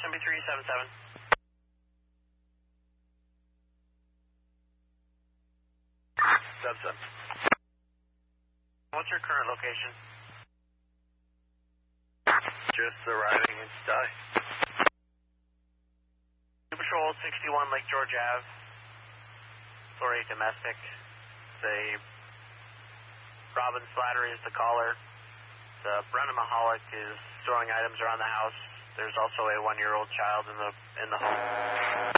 SMB377. Sub. What's your current location? Just arriving in Sty. Patrol 61 Lake George Ave. Floor 8 domestic. Say Robin Slattery is the caller. Brennan Mahalik is throwing items around the house. There's also a 1-year-old child in the home.